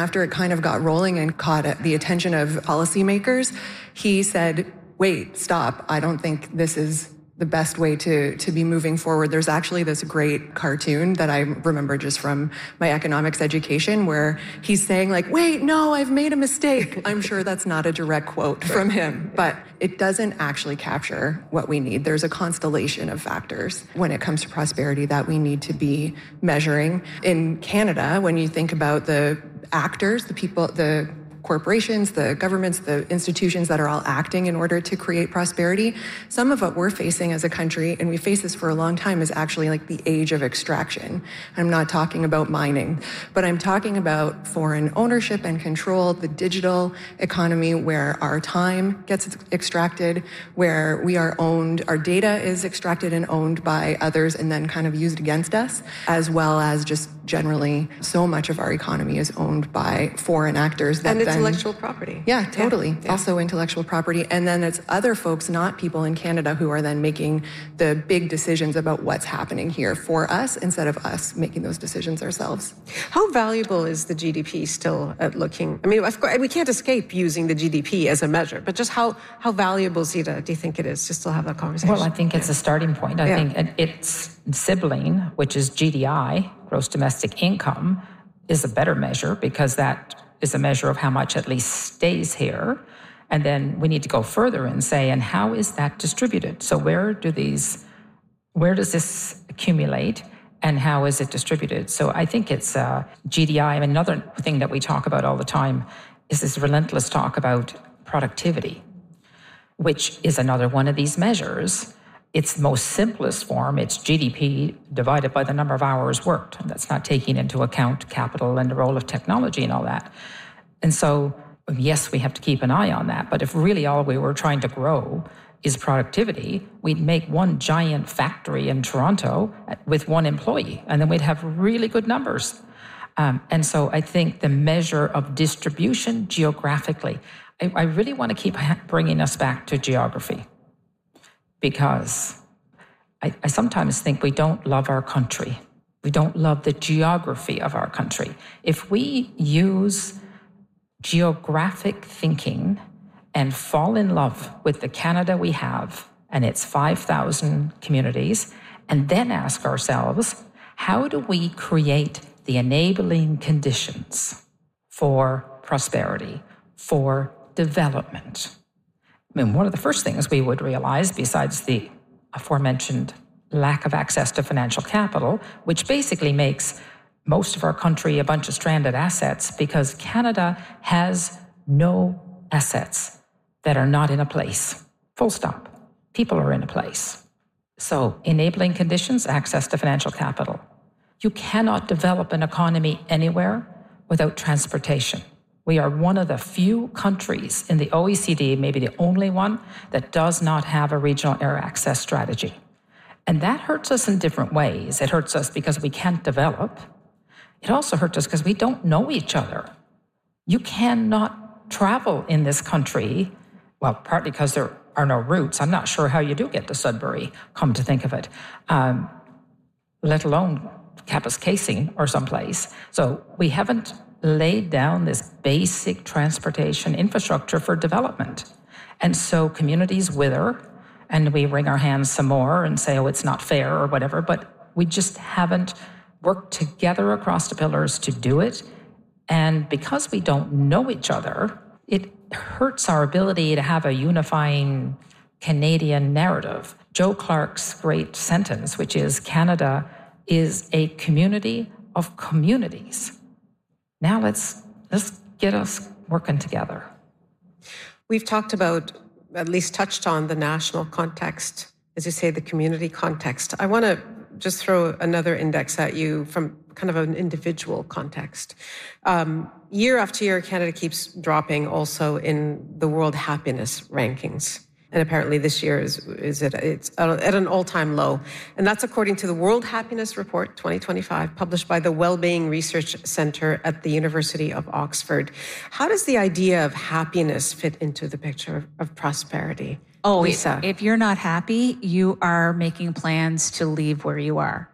after it kind of got rolling and caught the attention of policymakers, he said, wait, stop. I don't think this is the best way to be moving forward. There's actually this great cartoon that I remember just from my economics education where he's saying like, wait, no, I've made a mistake. I'm sure that's not a direct quote from him, but it doesn't actually capture what we need. There's a constellation of factors when it comes to prosperity that we need to be measuring. In Canada, when you think about the actors, the people, the corporations, the governments, the institutions that are all acting in order to create prosperity, some of what we're facing as a country, and we face this for a long time, is actually like the age of extraction. I'm not talking about mining, but I'm talking about foreign ownership and control, the digital economy where our time gets extracted, where we are owned, our data is extracted and owned by others and then kind of used against us, as well as just generally so much of our economy is owned by foreign actors that then intellectual property. Yeah, totally. Yeah. Also intellectual property. And then it's other folks, not people in Canada, who are then making the big decisions about what's happening here for us instead of us making those decisions ourselves. How valuable is the GDP still at looking? I mean, of course, we can't escape using the GDP as a measure, but just how valuable, Zita, do you think it is to still have that conversation? Well, I think it's a starting point. I think its sibling, which is GDI, gross domestic income, is a better measure because that is a measure of how much at least stays here. And then we need to go further and say, and how is that distributed? So where does this accumulate and how is it distributed? So I think it's GDI. And another thing that we talk about all the time is this relentless talk about productivity, which is another one of these measures. Its most simplest form, it's GDP divided by the number of hours worked. And that's not taking into account capital and the role of technology and all that. And so, yes, we have to keep an eye on that. But if really all we were trying to grow is productivity, we'd make one giant factory in Toronto with one employee, and then we'd have really good numbers. And so I think the measure of distribution geographically, I really want to keep bringing us back to geography. Because I sometimes think we don't love our country. We don't love the geography of our country. If we use geographic thinking and fall in love with the Canada we have and its 5,000 communities, and then ask ourselves, how do we create the enabling conditions for prosperity, for development? I mean, one of the first things we would realize, besides the aforementioned lack of access to financial capital, which basically makes most of our country a bunch of stranded assets because Canada has no assets that are not in a place. Full stop. People are in a place. So enabling conditions, access to financial capital. You cannot develop an economy anywhere without transportation. We are one of the few countries in the OECD, maybe the only one, that does not have a regional air access strategy. And that hurts us in different ways. It hurts us because we can't develop. It also hurts us because we don't know each other. You cannot travel in this country, well, partly because there are no routes. I'm not sure how you do get to Sudbury, come to think of it, let alone Kapuskasing or someplace. So we haven't laid down this basic transportation infrastructure for development. And so communities wither, and we wring our hands some more and say, oh, it's not fair or whatever, but we just haven't worked together across the pillars to do it. And because we don't know each other, it hurts our ability to have a unifying Canadian narrative. Joe Clark's great sentence, which is, Canada is a community of communities. Now let's get us working together. We've talked about, at least touched on, the national context, as you say, the community context. I want to just throw another index at you from kind of an individual context. Year after year, Canada keeps dropping also in the World Happiness Rankings. And apparently this year it's at an all-time low. And that's according to the World Happiness Report 2025, published by the Wellbeing Research Centre at the University of Oxford. How does the idea of happiness fit into the picture of prosperity? Oh, Lisa. If you're not happy, you are making plans to leave where you are.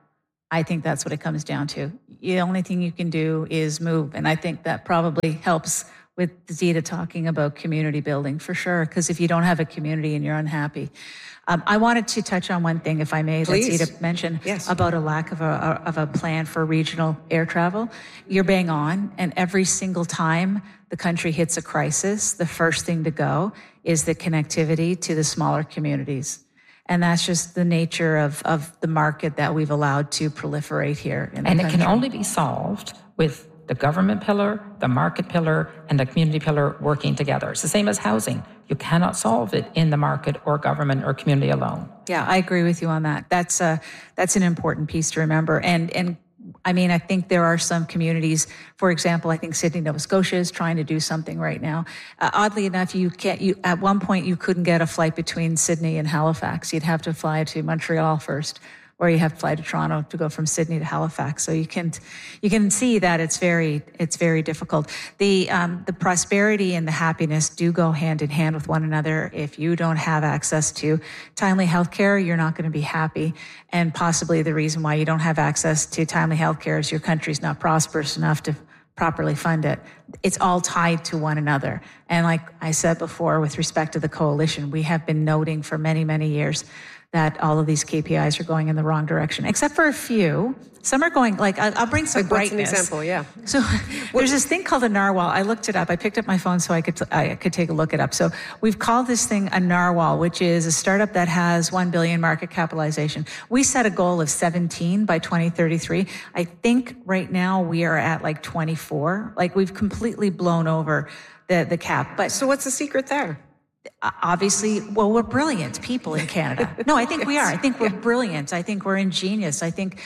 I think that's what it comes down to. The only thing you can do is move. And I think that probably helps with Zita talking about community building for sure, because if you don't have a community and you're unhappy. I wanted to touch on one thing, if I may, Please. that Zita mentioned Yes. about a lack of a plan for regional air travel. You're bang on, and every single time the country hits a crisis, the first thing to go is the connectivity to the smaller communities. And that's just the nature of the market that we've allowed to proliferate here in the country. And it can only be solved with the government pillar, the market pillar, and the community pillar working together. It's the same as housing. You cannot solve it in the market or government or community alone. Yeah, I agree with you on that. That's an important piece to remember. And I mean, I think there are some communities, for example, I think Sydney, Nova Scotia is trying to do something right now. Oddly enough, at one point you couldn't get a flight between Sydney and Halifax. You'd have to fly to Montreal first, or you have to fly to Toronto to go from Sydney to Halifax. So you can see that it's very difficult. The prosperity and the happiness do go hand in hand with one another. If you don't have access to timely healthcare, you're not going to be happy. And possibly the reason why you don't have access to timely healthcare is your country's not prosperous enough to properly fund it. It's all tied to one another. And like I said before, with respect to the coalition, we have been noting for many, many years that all of these KPIs are going in the wrong direction, except for a few. Some are going, like, I'll bring some brightness. What's an example? Yeah. So there's this thing called a narwhal. I looked it up. I picked up my phone so I could take a look it up. So we've called this thing a narwhal, which is a startup that has 1 billion market capitalization. We set a goal of 17 by 2033. I think right now we are at like 24. Like, we've completely blown over the cap. But So what's the secret there? Obviously, well, we're brilliant people in Canada. No, I think we are. I think we're brilliant. I think we're ingenious. I think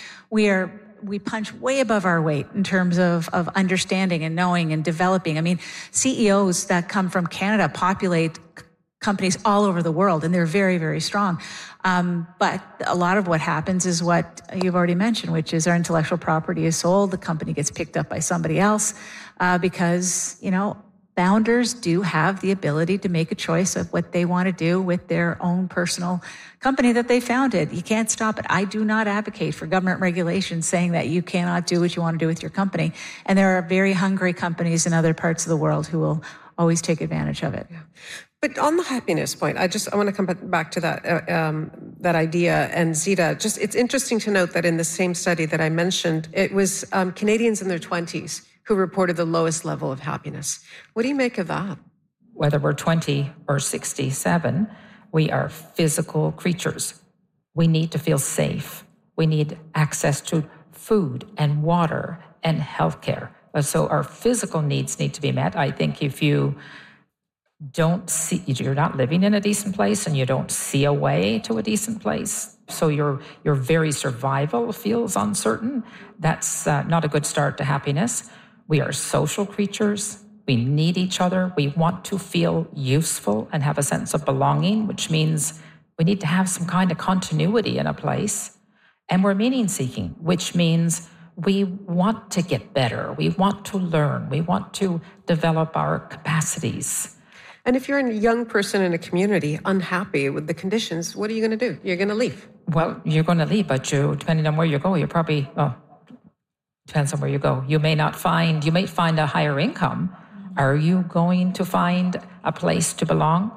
we punch way above our weight in terms of understanding and knowing and developing. I mean, CEOs that come from Canada populate companies all over the world, and they're very, very strong. But a lot of what happens is what you've already mentioned, which is our intellectual property is sold, the company gets picked up by somebody else, because, founders do have the ability to make a choice of what they want to do with their own personal company that they founded. You can't stop it. I do not advocate for government regulations saying that you cannot do what you want to do with your company. And there are very hungry companies in other parts of the world who will always take advantage of it. Yeah. But on the happiness point, I want to come back to that idea. And Zita, it's interesting to note that in the same study that I mentioned, it was Canadians in their 20s who reported the lowest level of happiness. What do you make of that? Whether we're 20 or 67, we are physical creatures. We need to feel safe. We need access to food and water and healthcare. So our physical needs need to be met. I think if you you're not living in a decent place and you don't see a way to a decent place, so your very survival feels uncertain, that's not a good start to happiness. We are social creatures. We need each other. We want to feel useful and have a sense of belonging, which means we need to have some kind of continuity in a place. And we're meaning-seeking, which means we want to get better. We want to learn. We want to develop our capacities. And if you're a young person in a community unhappy with the conditions, what are you going to do? You're going to leave. Well, you're going to leave, but depending on where you go, you're probably, depends on where you go. You may find a higher income. Are you going to find a place to belong?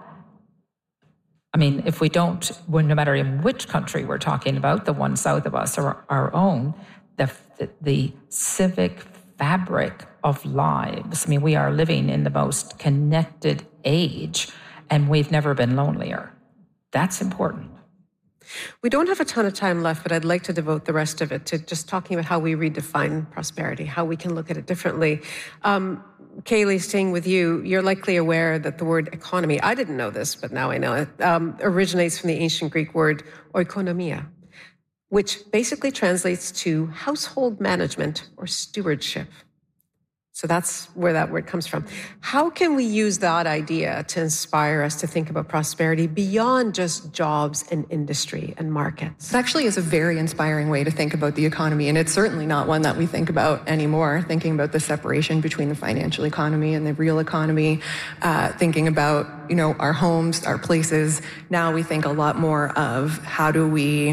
I mean, if we don't, no matter in which country we're talking about, the one south of us or our own, the civic fabric of lives. I mean, we are living in the most connected age, and we've never been lonelier. That's important. We don't have a ton of time left, but I'd like to devote the rest of it to just talking about how we redefine prosperity, how we can look at it differently. Kaylee, staying with you, you're likely aware that the word economy, I didn't know this, but now I know it, originates from the ancient Greek word oikonomia, which basically translates to household management or stewardship. So that's where that word comes from. How can we use that idea to inspire us to think about prosperity beyond just jobs and industry and markets? It actually is a very inspiring way to think about the economy, and it's certainly not one that we think about anymore, thinking about the separation between the financial economy and the real economy, thinking about, our homes, our places. Now we think a lot more of how do we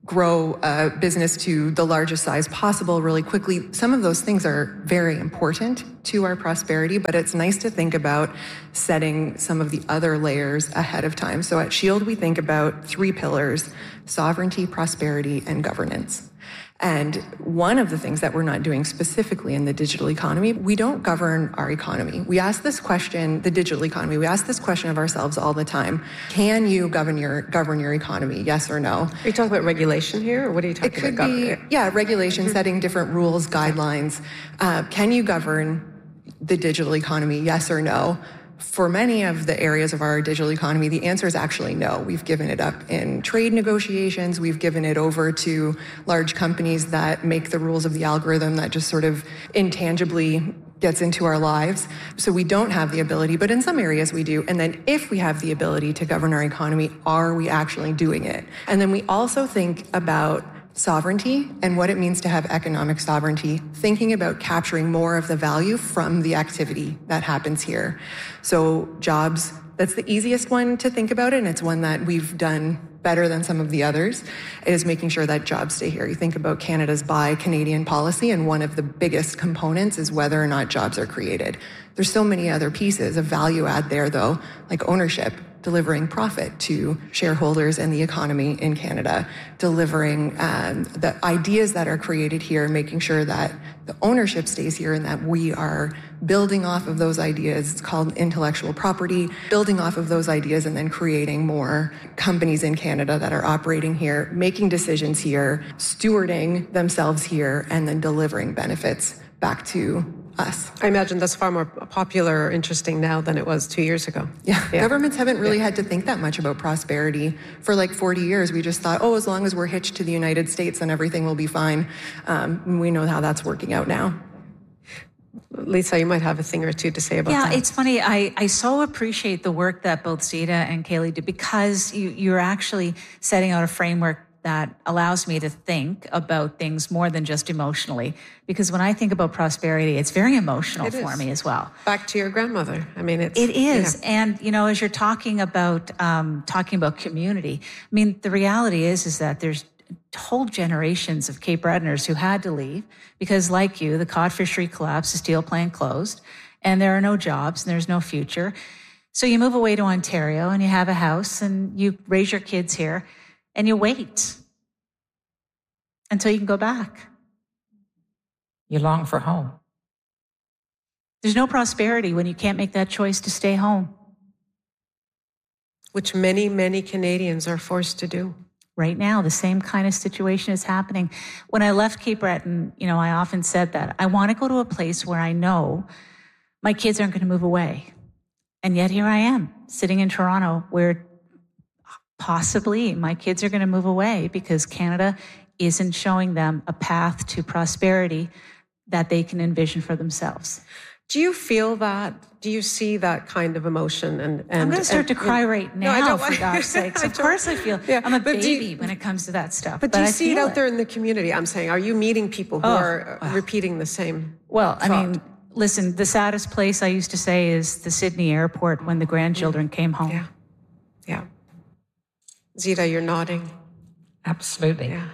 grow a business to the largest size possible really quickly. Some of those things are very important to our prosperity, but it's nice to think about setting some of the other layers ahead of time. So at Shield, we think about 3 pillars: sovereignty, prosperity, and governance. And one of the things that we're not doing specifically in the digital economy, we don't govern our economy. We ask this question, the digital economy, we ask this question of ourselves all the time. Can you govern your economy, yes or no? Are you talking about regulation here, or what are you talking about? It could be, regulation, setting different rules, guidelines. Can you govern the digital economy, yes or no? For many of the areas of our digital economy, the answer is actually no. We've given it up in trade negotiations. We've given it over to large companies that make the rules of the algorithm that just sort of intangibly gets into our lives. So we don't have the ability, but in some areas we do. And then if we have the ability to govern our economy, are we actually doing it? And then we also think about sovereignty and what it means to have economic sovereignty, thinking about capturing more of the value from the activity that happens here. So jobs, that's the easiest one to think about, and it's one that we've done better than some of the others, is making sure that jobs stay here. You think about Canada's Buy Canadian policy, and one of the biggest components is whether or not jobs are created. There's so many other pieces of value add there, though, like ownership, delivering profit to shareholders and the economy in Canada, delivering the ideas that are created here, making sure that the ownership stays here and that we are building off of those ideas. It's called intellectual property, building off of those ideas and then creating more companies in Canada that are operating here, making decisions here, stewarding themselves here, and then delivering benefits back to us. I imagine that's far more popular or interesting now than it was 2 years ago. Yeah. Governments haven't really had to think that much about prosperity for like 40 years. We just thought, as long as we're hitched to the United States, then everything will be fine. We know how that's working out now. Lisa, you might have a thing or two to say about that. Yeah, it's funny. I so appreciate the work that both Zita and Kaylee do, because you're actually setting out a framework that allows me to think about things more than just emotionally. Because when I think about prosperity, it's very emotional for me as well. Back to your grandmother. I mean, it is. Yeah. And, as you're talking about community, I mean, the reality is that there's whole generations of Cape Bretoners who had to leave because, like you, the cod fishery collapsed, the steel plant closed, and there are no jobs and there's no future. So you move away to Ontario and you have a house and you raise your kids here. And you wait until you can go back. You long for home. There's no prosperity when you can't make that choice to stay home. Which many, many Canadians are forced to do. Right now, the same kind of situation is happening. When I left Cape Breton, I often said that I want to go to a place where I know my kids aren't going to move away. And yet here I am, sitting in Toronto, where possibly my kids are going to move away because Canada isn't showing them a path to prosperity that they can envision for themselves. Do you feel that? Do you see that kind of emotion? And I'm going to start to cry right now, for God's sakes. Of course I feel. I'm a baby when it comes to that stuff. But do you see it out there in the community? I'm saying, are you meeting people who are repeating the same thought? I mean, listen, the saddest place I used to say is the Sydney airport when the grandchildren came home. Yeah. Zita, you're nodding. Absolutely. Yeah.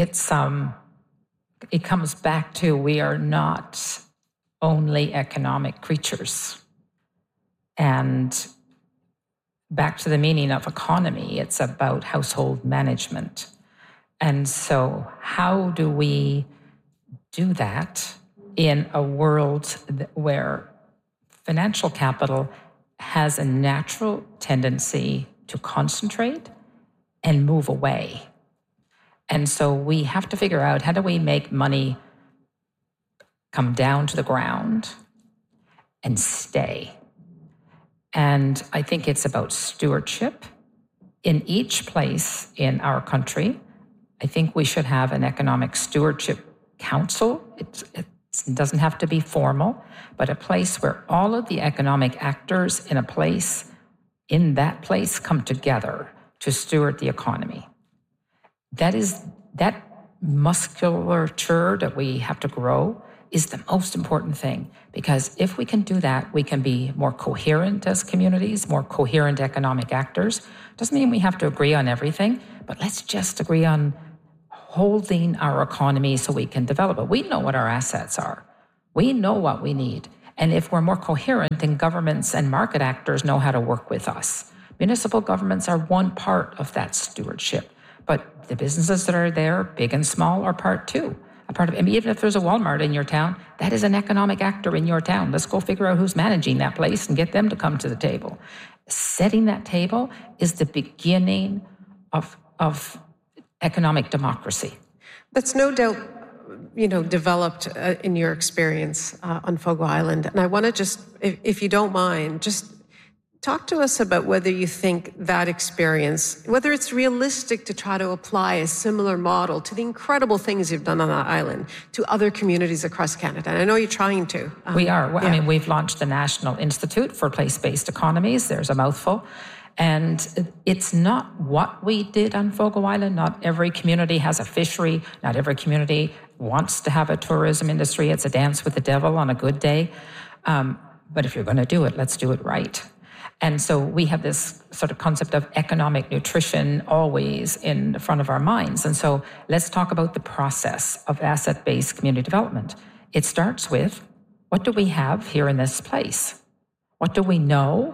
It comes back to we are not only economic creatures. And back to the meaning of economy, it's about household management. And so how do we do that in a world where financial capital has a natural tendency to concentrate and move away? And so we have to figure out, how do we make money come down to the ground and stay? And I think it's about stewardship. In each place in our country, I think we should have an economic stewardship council. It doesn't have to be formal, but a place where all of the economic actors in that place come together to steward the economy. That musculature that we have to grow is the most important thing, because if we can do that, we can be more coherent as communities, more coherent economic actors. Doesn't mean we have to agree on everything, but let's just agree on holding our economy so we can develop it. We know what our assets are. We know what we need. And if we're more coherent, then governments and market actors know how to work with us. Municipal governments are one part of that stewardship, but the businesses that are there, big and small, are part two. A part of, I mean, even if there's a Walmart in your town, that is an economic actor in your town. Let's go figure out who's managing that place and get them to come to the table. Setting that table is the beginning of economic democracy. That's no doubt, developed in your experience on Fogo Island. And I want to just, if you don't mind, just talk to us about whether you think that experience, whether it's realistic to try to apply a similar model to the incredible things you've done on that island to other communities across Canada. And I know you're trying to. We are. I mean, we've launched the National Institute for Place-Based Economies. There's a mouthful. And it's not what we did on Fogo Island. Not every community has a fishery. Not every community wants to have a tourism industry. It's a dance with the devil on a good day. But if you're going to do it, let's do it right. And so we have this sort of concept of economic nutrition always in the front of our minds. And so let's talk about the process of asset-based community development. It starts with, what do we have here in this place? What do we know?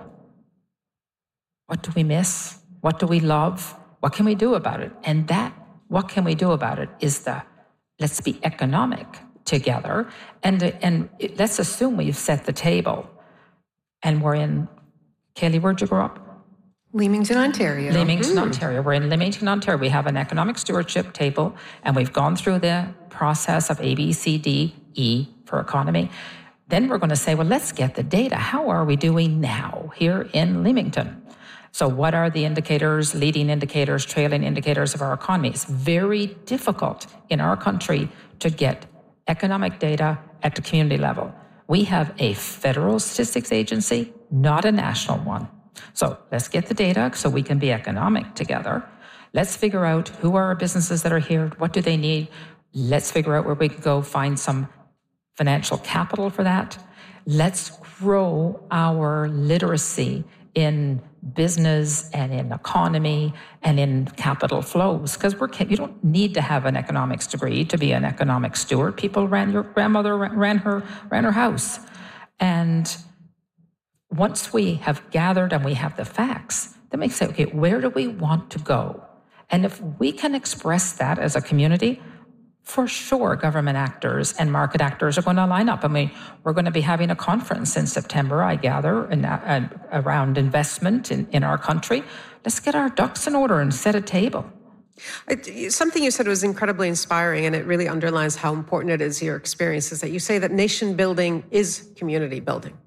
What do we miss? What do we love? What can we do about it? And that, what can we do about it, is the, let's be economic together. And let's assume we've set the table and we're in, Kaylee, where'd you grow up? Leamington, Ontario. Leamington, Ontario. We're in Leamington, Ontario. We have an economic stewardship table, and we've gone through the process of A, B, C, D, E for economy. Then we're going to say, well, let's get the data. How are we doing now here in Leamington? So what are the indicators, leading indicators, trailing indicators of our economy? It's very difficult in our country to get economic data at the community level. We have a federal statistics agency, not a national one. So let's get the data so we can be economic together. Let's figure out who are our businesses that are here, what do they need. Let's figure out where we can go find some financial capital for that. Let's grow our literacy in business and in economy and in capital flows, because you don't need to have an economics degree to be an economic steward. Your grandmother ran her house. And once we have gathered and we have the facts, then we say, okay, where do we want to go? And if we can express that as a community, for sure, government actors and market actors are going to line up. I mean, we're going to be having a conference in September, I gather, around investment in our country. Let's get our ducks in order and set a table. Something you said was incredibly inspiring, and it really underlines how important it is, your experience, is that you say that nation building is community building.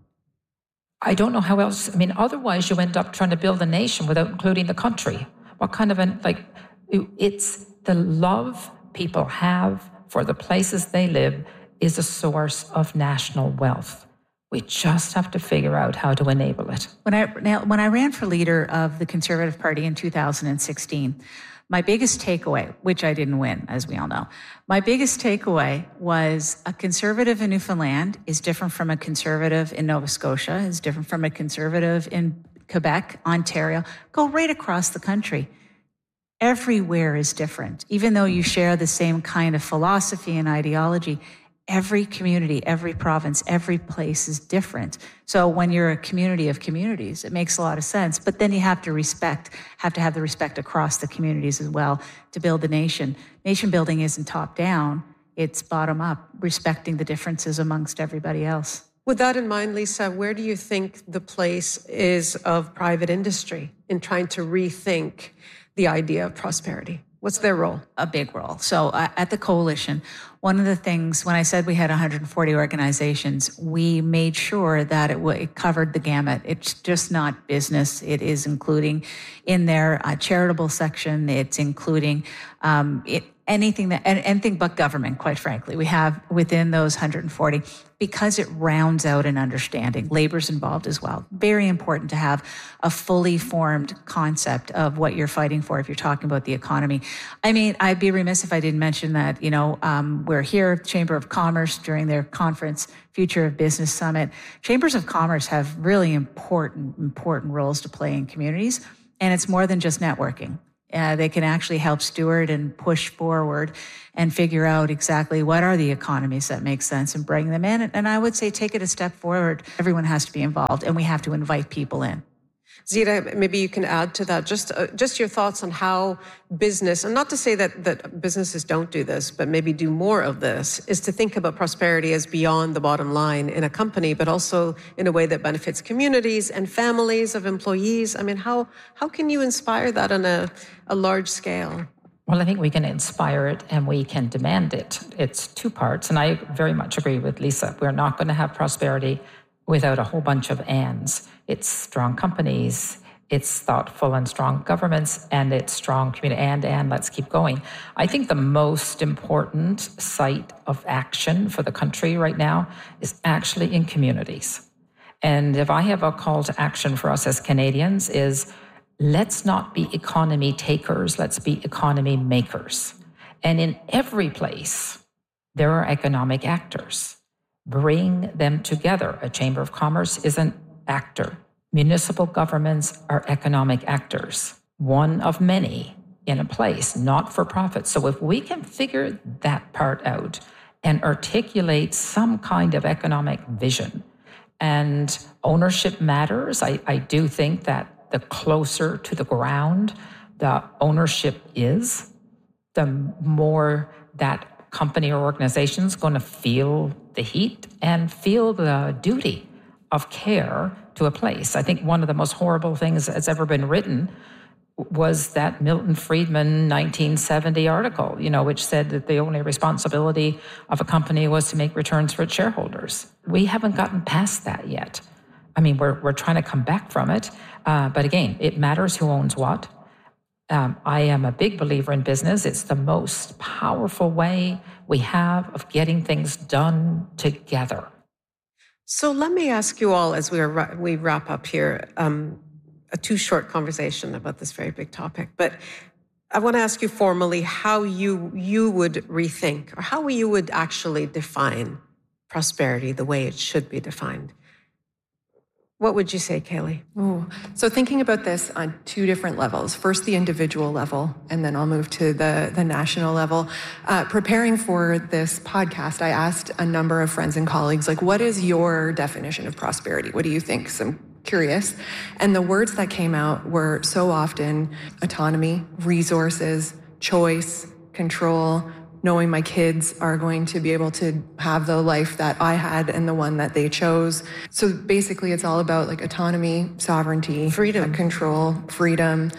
I don't know how else. I mean, otherwise you end up trying to build a nation without including the country. What kind of it's the love people have for the places they live is a source of national wealth. We just have to figure out how to enable it. When I ran for leader of the Conservative Party in 2016, my biggest takeaway, which I didn't win, as we all know, my biggest takeaway was a conservative in Newfoundland is different from a conservative in Nova Scotia, is different from a conservative in Quebec, Ontario, go right across the country. Everywhere is different. Even though you share the same kind of philosophy and ideology, every community, every province, every place is different. So when you're a community of communities, it makes a lot of sense. But then you have to have the respect across the communities as well to build the nation. Nation building isn't top down, it's bottom up, respecting the differences amongst everybody else. With that in mind, Lisa, where do you think the place is of private industry in trying to rethink the idea of prosperity? What's their role? A big role. So at the coalition, one of the things, when I said we had 140 organizations, we made sure that it covered the gamut. It's just not business. It is including in their charitable section. It's including anything but government, quite frankly. We have within those 140, because it rounds out an understanding. Labor's involved as well. Very important to have a fully formed concept of what you're fighting for if you're talking about the economy. I mean, I'd be remiss if I didn't mention that, we're here at the Chamber of Commerce during their conference, Future of Business Summit. Chambers of Commerce have really important roles to play in communities, and it's more than just networking. They can actually help steward and push forward and figure out exactly what are the economies that make sense and bring them in. And I would say take it a step forward. Everyone has to be involved, and we have to invite people in. Zita, maybe you can add to that just your thoughts on how business, and not to say that businesses don't do this, but maybe do more of this, is to think about prosperity as beyond the bottom line in a company, but also in a way that benefits communities and families of employees. I mean, how can you inspire that on a large scale? Well, I think we can inspire it and we can demand it. It's two parts, and I very much agree with Lisa. We're not going to have prosperity without a whole bunch of ands. It's strong companies, it's thoughtful and strong governments, and it's strong community, and let's keep going. I think the most important site of action for the country right now is actually in communities. And if I have a call to action for us as Canadians is, let's not be economy takers, let's be economy makers. And in every place, there are economic actors. Bring them together. A Chamber of Commerce is an actor. Municipal governments are economic actors, one of many in a place, not for profit. So if we can figure that part out and articulate some kind of economic vision, and ownership matters, I do think that the closer to the ground the ownership is, the more that company or organization is going to feel the heat and feel the duty of care to a place. I think one of the most horrible things that's ever been written was that Milton Friedman 1970 article, which said that the only responsibility of a company was to make returns for its shareholders. We haven't gotten past that yet. I mean, we're trying to come back from it. But again, it matters who owns what. I am a big believer in business. It's the most powerful way we have of getting things done together. So let me ask you all, as we wrap up here, a too short conversation about this very big topic. But I want to ask you formally how you would rethink, or how you would actually define prosperity the way it should be defined. What would you say, Kaylee? So thinking about this on two different levels. First, the individual level, and then I'll move to the national level. Preparing for this podcast, I asked a number of friends and colleagues, what is your definition of prosperity? What do you think? So I'm curious. And the words that came out were so often autonomy, resources, choice, control, knowing my kids are going to be able to have the life that I had and the one that they chose. So basically it's all about autonomy, sovereignty, freedom, control, freedom,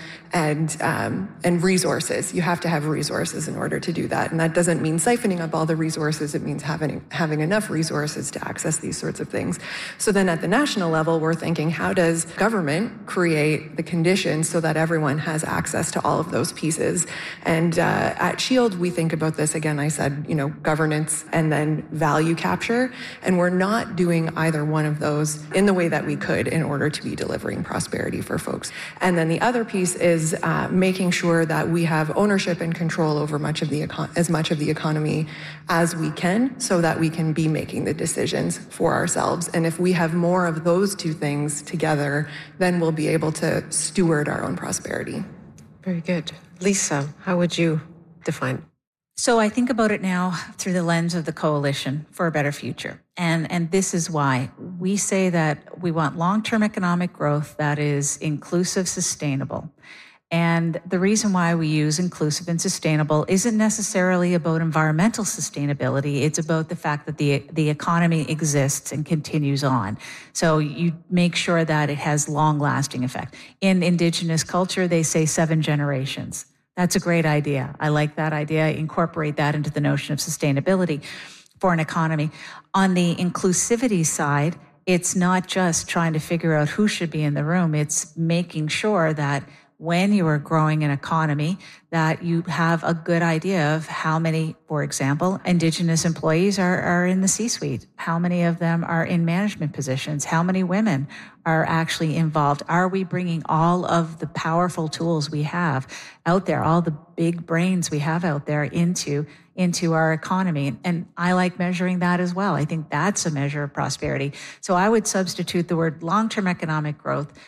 and resources. You have to have resources in order to do that. And that doesn't mean siphoning up all the resources. It means having enough resources to access these sorts of things. So then at the national level, we're thinking, how does government create the conditions so that everyone has access to all of those pieces? And at SHIELD, we think about this, again, I said, governance and then value capture. And we're not doing either one of those in the way that we could in order to be delivering prosperity for folks. And then the other piece is making sure that we have ownership and control over as much of the economy as we can, so that we can be making the decisions for ourselves. And if we have more of those two things together, then we'll be able to steward our own prosperity. Very good. Lisa, how would you define it? So I think about it now through the lens of the Coalition for a Better Future. And this is why we say that we want long-term economic growth that is inclusive, sustainable. And the reason why we use inclusive and sustainable isn't necessarily about environmental sustainability. It's about the fact that the economy exists and continues on. So you make sure that it has long-lasting effect. In Indigenous culture, they say 7 generations. That's a great idea. I like that idea. Incorporate that into the notion of sustainability for an economy. On the inclusivity side, it's not just trying to figure out who should be in the room. It's making sure that when you are growing an economy, that you have a good idea of how many, for example, Indigenous employees are in the C-suite, how many of them are in management positions, how many women are actually involved. Are we bringing all of the powerful tools we have out there, all the big brains we have out there into our economy? And I like measuring that as well. I think that's a measure of prosperity. So I would substitute the word long-term economic growth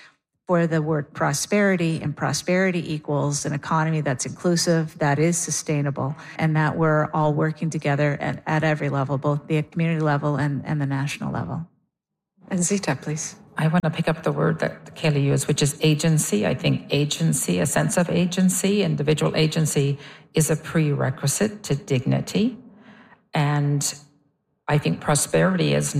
for the word prosperity, and prosperity equals an economy that's inclusive, that is sustainable, and that we're all working together at every level, both the community level and the national level. And Zita, please. I want to pick up the word that Kaylee used, which is agency. I think agency, a sense of agency, individual agency, is a prerequisite to dignity. And I think prosperity is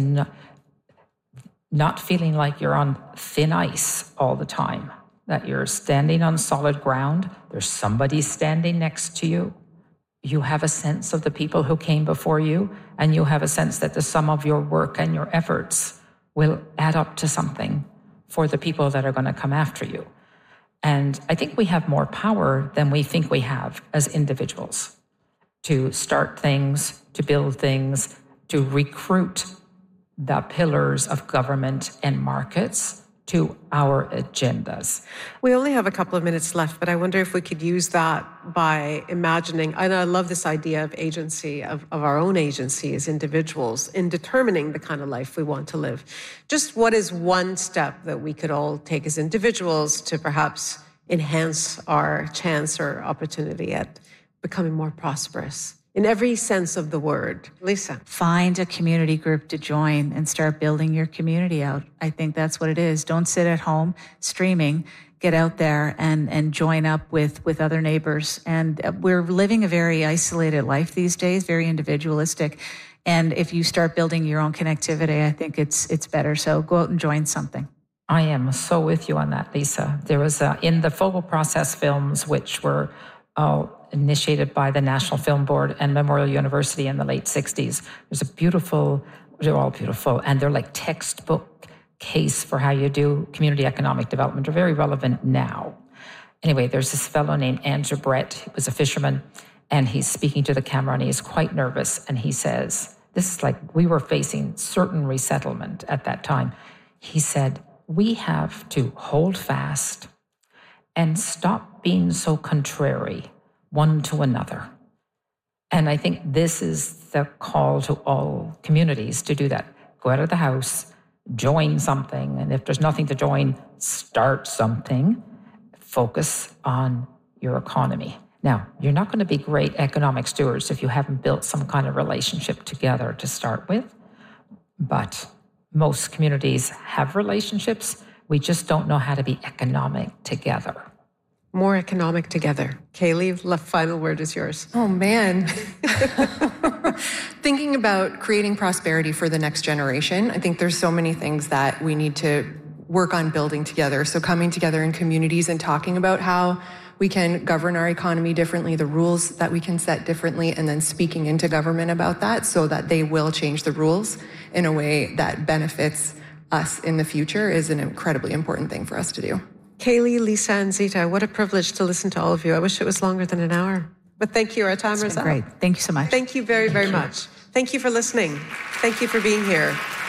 not feeling like you're on thin ice all the time, that you're standing on solid ground. There's somebody standing next to you. You have a sense of the people who came before you, and you have a sense that the sum of your work and your efforts will add up to something for the people that are going to come after you. And I think we have more power than we think we have as individuals to start things, to build things, to recruit the pillars of government and markets to our agendas. We only have a couple of minutes left, but I wonder if we could use that by imagining, and I love this idea of agency, of our own agency as individuals in determining the kind of life we want to live. Just what is one step that we could all take as individuals to perhaps enhance our chance or opportunity at becoming more prosperous? In every sense of the word. Lisa. Find a community group to join and start building your community out. I think that's what it is. Don't sit at home streaming. Get out there and join up with other neighbors. And we're living a very isolated life these days, very individualistic. And if you start building your own connectivity, I think it's better. So go out and join something. I am so with you on that, Lisa. There was in the Focal Process films, which were initiated by the National Film Board and Memorial University in the late 60s. There's they're all beautiful, and they're like textbook case for how you do community economic development. They're very relevant now. Anyway, there's this fellow named Andrew Brett, who was a fisherman, and he's speaking to the camera, and he's quite nervous, and he says, this is like, we were facing certain resettlement at that time. He said, we have to hold fast and stop being so contrary one to another. And I think this is the call to all communities to do that. Go out of the house, join something, and if there's nothing to join, start something. Focus on your economy. Now, you're not going to be great economic stewards if you haven't built some kind of relationship together to start with, but most communities have relationships. We just don't know how to be economic together. More economic together. Kaylee, the final word is yours. Oh, man. Thinking about creating prosperity for the next generation, I think there's so many things that we need to work on building together. So coming together in communities and talking about how we can govern our economy differently, the rules that we can set differently, and then speaking into government about that so that they will change the rules in a way that benefits us in the future is an incredibly important thing for us to do. Kaylee, Lisa, and Zita, what a privilege to listen to all of you. I wish it was longer than an hour. But thank you. Our time is up. Great. Thank you so much. Thank you very much. Thank you for listening. Thank you for being here.